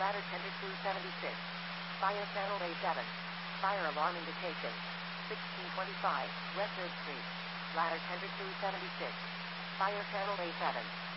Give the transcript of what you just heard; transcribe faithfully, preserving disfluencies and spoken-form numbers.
Ladder tender two seventy-six. Fire channel A seven. Fire alarm indication. sixteen twenty-five, West third Street. Ladder tender two seventy-six. Fire channel A seven.